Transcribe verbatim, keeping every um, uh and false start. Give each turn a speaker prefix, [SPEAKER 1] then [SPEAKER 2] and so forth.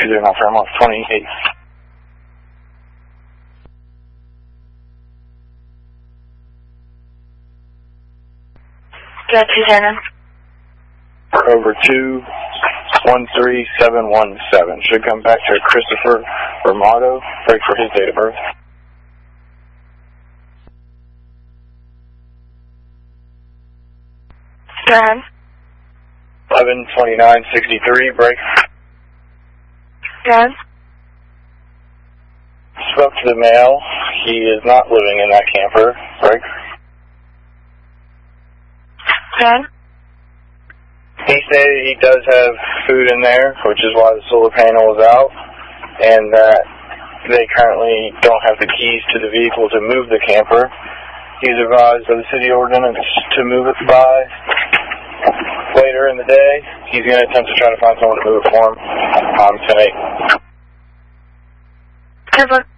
[SPEAKER 1] two zero nine Fairmont twenty-eight.
[SPEAKER 2] Go two zero nine.
[SPEAKER 1] Over two one three seven one seven. Should come back to Christopher Ramato. Break for his date of birth.
[SPEAKER 2] Go ahead.
[SPEAKER 1] eleven twenty-nine sixty-three. Break.
[SPEAKER 2] Go ahead.
[SPEAKER 1] Spoke to the male. He is not living in that camper. Break.
[SPEAKER 2] Go ahead.
[SPEAKER 1] He stated he does have food in there, which is why the solar panel is out, and that they currently don't have the keys to the vehicle to move the camper. He's advised by the city ordinance to move it by later in the day. He's going to attempt to try to find someone to move it for him on ten eight.
[SPEAKER 2] Good luck.